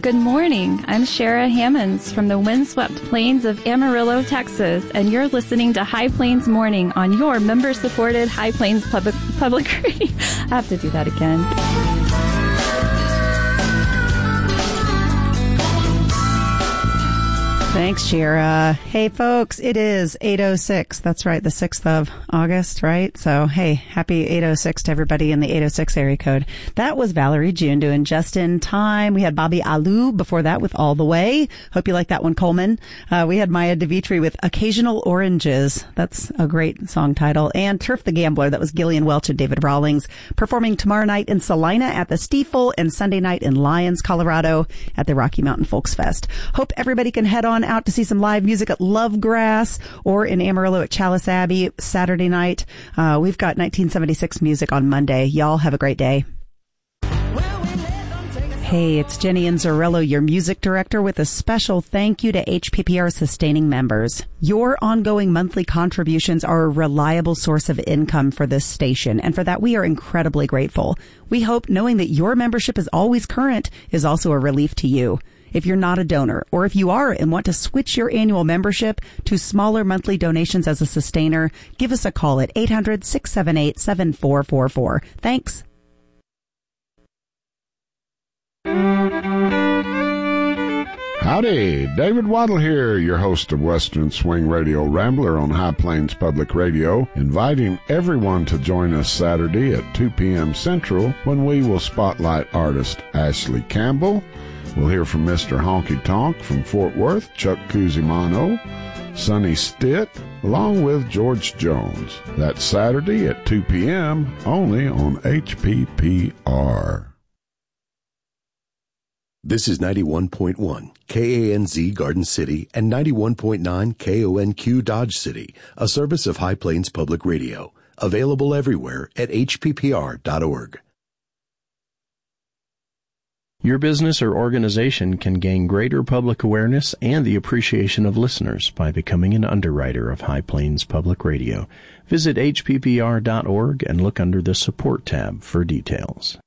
Good morning. I'm Shara Hammonds from the windswept plains of Amarillo, Texas, and you're listening to High Plains Morning on your member-supported High Plains Public Radio. I have to do that again. Thanks, Shira. Hey, folks, it is 8:06. That's right, the 6th of August, right? So, hey, happy 8:06 to everybody in the 806 area code. That was Valerie June doing Just in Time. We had Bobby Alou before that with All the Way. Hope you like that one, Coleman. We had Maya DeVitri with Occasional Oranges. That's a great song title. And Turf the Gambler. That was Gillian Welch and David Rawlings performing tomorrow night in Salina at the Stiefel and Sunday night in Lyons, Colorado at the Rocky Mountain Folks Fest. Hope everybody can head on out to see some live music at Lovegrass or in Amarillo at Chalice Abbey Saturday night. We've got 1976 music on Monday. Y'all have a great day. Hey, it's Jenny Inzarello, your music director, with a special thank you to HPPR sustaining members. Your ongoing monthly contributions are a reliable source of income for this station, and for that we are incredibly grateful. We hope knowing that your membership is always current is also a relief to you. If you're not a donor, or if you are and want to switch your annual membership to smaller monthly donations as a sustainer, give us a call at 800-678-7444. Thanks. Howdy, David Waddle here, your host of Western Swing Radio Rambler on High Plains Public Radio, inviting everyone to join us Saturday at 2 p.m. Central when we will spotlight artist Ashley Campbell. We'll hear from Mr. Honky Tonk from Fort Worth, Chuck Cusimano, Sonny Stitt, along with George Jones. That's Saturday at 2 p.m. only on HPPR. This is 91.1 KANZ Garden City and 91.9 KONQ Dodge City, a service of High Plains Public Radio, available everywhere at hppr.org. Your business or organization can gain greater public awareness and the appreciation of listeners by becoming an underwriter of High Plains Public Radio. Visit hppr.org and look under the Support tab for details.